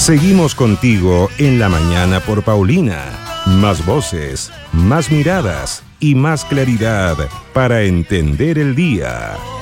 Seguimos contigo en la mañana por Paulina. Más voces, más miradas y más claridad para entender el día.